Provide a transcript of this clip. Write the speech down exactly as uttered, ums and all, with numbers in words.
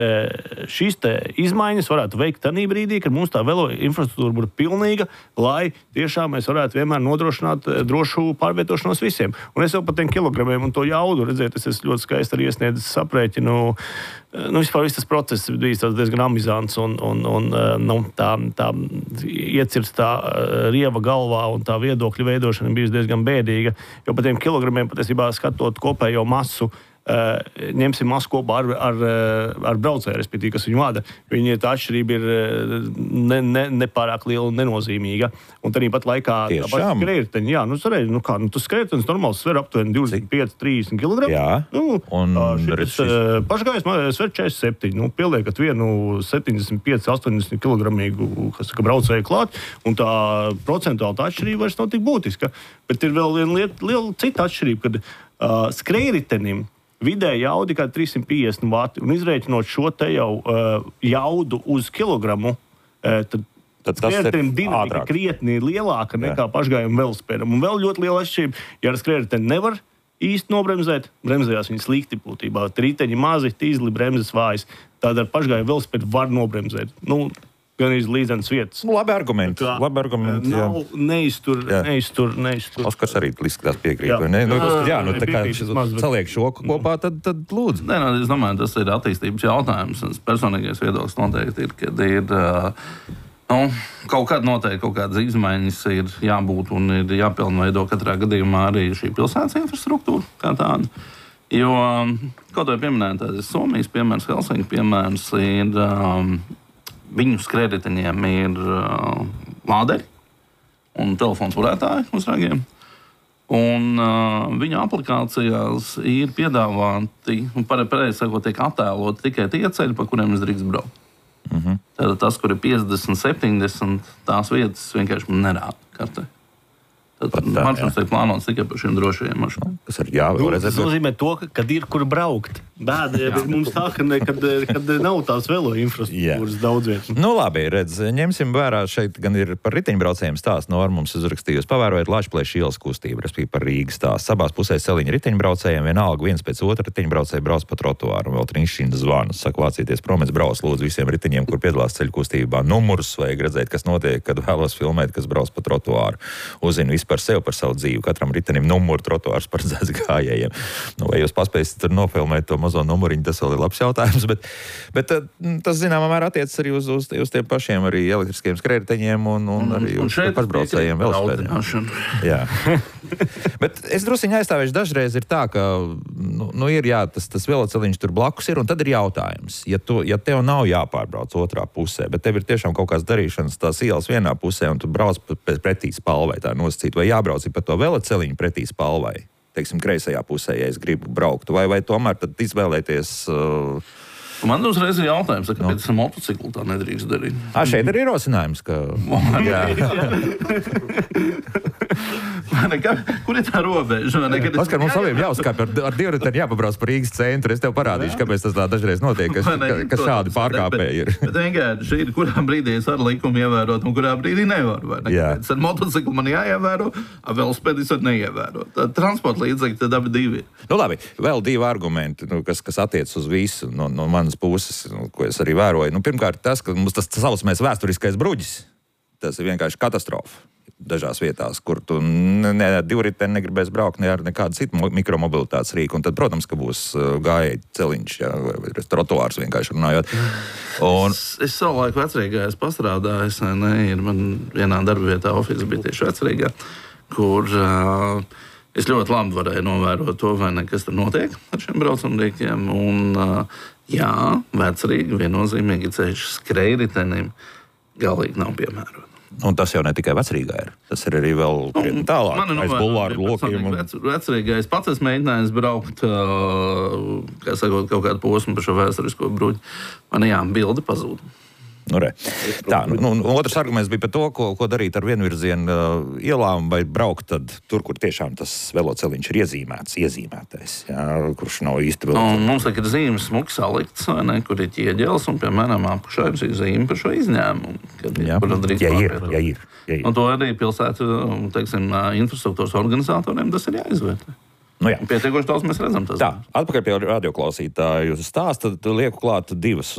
šīs te izmaiņas varētu veikt tādā brīdī, kad mums tā velo infrastruktūra būtu pilnīga, lai tiešām mēs varētu vienmēr nodrošināt drošu pārvietošanos visiem. Un es jau par tiem kilogramiem un to jaudu redzēju, tas es ļoti skaisti arī iesniedzu saprēķinu. Nu, vispār viss tas process bija diezgan amizants un, un, un nu, tā, tā iecirstā rieva galvā un tā viedokļa veidošana bija diezgan bēdīga, jo par tiem kilogramiem patiesībā skatot kopējo masu, Uh, ņemsim masu kopā ar, ar, ar braucēju, respektīvi, kas viņu vada. Viņa tā atšķirība ir ne, ne, nepārāk liela un nenozīmīga. Un tad pat laikā skrējriteņi, jā, nu, sarēļ, nu kā, nu, tas skrējritenis normāli sver aptuveni divdesmit pieci trīsdesmit kilogramu. Jā, nu, un šitas uh, pašgājs sver četrdesmit septiņi, nu, pieliekat vienu septiņdesmit pieci astoņdesmit kilogramīgu, kas saka, braucēju klāt, un tā procentuāli tā atšķirība vairs nav tik būtiska. Bet ir vēl viena lieta, liela cita atšķirība, kad uh, skrējritenim vidēji jaudi kā trīssimt piecdesmit vati, un izrēķinot šo te jau uh, jaudu uz kilogramu, uh, tad, tad skrējritenim dinamika krietni lielāka nekā pašgājuma velospēdam. Un vēl ļoti liela atšķirība, ja ar skrējriteni nevar īsti nobremzēt, bremzējās viņi slikti būtībā. Riteņi mazi, tīzli, bremzes vājas. Tāda ar pašgājuma velospēdu var nobremzēt. Nu, gan iz līdzenas vietas. Nu, labi argumenti. Tā, labi argumenti, nav, neiztur, jā. neiztur, neiztur. Oskars arī izskatās piekrīt. Jā, ne? Nu, jā, nu, tā kā saliek šoku kopā, tad, tad lūdzu. Nē, no, es domāju, tas ir attīstības jautājums. Personīgais viedoklis noteikti ir, kad ir nu, kaut kāda noteikti, kaut kādas izmaiņas ir jābūt un ir jāpilnveido katrā gadījumā arī šī pilsētas infrastruktūra kā tāda. Jo, kaut vai pieminēt, tas ir Somijas piemērs, Helsinki piemērs, ir um, viņu skrējriteņiem ir uh, lāderi un telefonu turētāji uz ragiem. Un uh, viņu aplikācijās ir piedāvāti, un pareizi sakot, tiek attēloti tikai tie ceļi, pa kuriem es drīkst braukt. Mm-hmm. Tātad tas, kur ir piecdesmit, septiņdesmit, tās vietas vienkārši man nerāda kartē. Tad maršruts tiek plānots tikai par šiem drošajiem maršrutiem. Tas ir jā, nu, tas nozīmē to, ka, kad ir kur braukt. Bēda ir mums tā, ka ne, kad, kad nav tās velo infrastruktūras daudz vietas. Nu labi, redz, ņemsim vērā šeit gan ir par riteņbraucējiem stāsts, no ar mums uzrakstījusi pavērojot Lašplēša ielas kustību, respektīvi par Rīgas stāstu. Abās pusēs celiņi riteņbraucējiem, vienalga viens pēc otra riteņbraucēji brauc pa trotuāru, un vēl trīsšķina zvanus. Saka, vācieties prom, es brauc lūdzu visiem riteņiem, kur piedalās ceļu kustībā. Numurus vajag redzēt, kas notiek, kad vēlos filmēt, kas brauc pa trotuāru. Uzzinu vispār sev par savu dzīvi. Katram ritenim numuru trotuārs paredzēts gājējiem. Nu, vai jūs paspēsiet tur nofilmēt to mazo numuriņu, tas vēl ir labs jautājums, bet, bet tas, zināmā mērā, attiecas arī uz, uz, uz tiem pašiem arī elektriskiem skrējriteņiem un, un arī un uz pašbraucējiem velospēdiem. Jā. Bet es drusiņi aizstāvēšu, dažreiz ir tā, ka nu, nu ir jā, tas, tas veloceliņš tur blakus ir, un tad ir jautājums. Ja, tu, ja tev nav jāpārbrauc otrā pusē, bet tev ir tiešām kaut kāds darīšanas tās ielas vienā pusē, un tu brauc pretī spalvai, tā nosacīt, vai jābrauc pa to veloceliņu pretī spalvai, teiksim, kreisajā pusē, ja es gribu braukt, vai, vai tomēr tad izvēlēties... Uh... Man uzreiz ir jautājums, kāpēc no. motociklu tā nedrīkst darīt? Ā, šeit ir ierosinājums, ka... jā. Ne, kā, kur ir tā robeža? Ne, Oskar, mums saviem jāuzkāp ar, ar divriteni jāpabrauc par Rīgas centru. Es tev parādīšu, kāpēc tas tā dažreiz notiek, ka, ka, ka šādi pārkāpēji ir. Bet, bet vienkārši ir, kurā brīdī es varu likumu ievērot un kurā brīdī nevaru. Vai ne? Kāpēc ar motociklu man jāievēro, ar velospēdis var neievērot. Tad transporta līdzekļi tad abi divi ir. Nu labi, vēl divi argumenti, nu, kas, kas attiec uz visu no, no manas puses, nu, ko es arī vēroju. Nu, pirmkārt, tas, ka mums tas saucamais vēsturiskais bruģis, tas ir vienkārši katastrofa. Dažās vietās, kur tu ne, ne, divriteni negribēs braukt ne ar nekādu citu mikromobilitātes rīku. Un tad, protams, ka būs gājēji celiņš, jā, vai trotuārs vienkārši runājot. Un... Es, es savu laiku vecrīgā es pastrādāju, ne, ir man vienā darba vietā ofisa bija tieši vecrīgā, kur uh, es ļoti labi varēju novērot to, vai ne, kas tur notiek ar šiem braucamrīkiem. Un, uh, jā, vecrīgi viennozīmīgi ceļš skrējritenim galīgi nav piemērot. Un tas jau ne tikai vecrīgā ir. Tas ir arī vēl krietni tālāk. Aiz bulvāru blokiem. Un... Vec, vecrīgā es pats esmu mēģinājis braukt, uh, kā sakot, kaut kādu posmu par šo vēsturisko bruģi. Man jā, bildi pazūd. Nu, re. Tā, nu, nu, otrs arguments bija par to, ko, ko darīt ar vienvirzienu uh, ielām, vai braukt tad tur, kur tiešām tas veloceliņš ir iezīmēts, iezīmētais, jā, kurš nav īsti vēl... Un mums ir zīmes smuki salikts, vai ne, kur ir ķieģelis, un, piemēram, apakšā ir šī zīme par šo izņēmumu. Kad, jā, ja ir, ja ir, ja ir. Un to arī pilsētu, teiksim, infrastruktūras organizatoriem tas ir jāizvērtē. Nu, jā. Pietiekoši daudz mēs redzam. Tas Tā, atpakaļ pie radioklausītāju stāsta, lieku klāt divas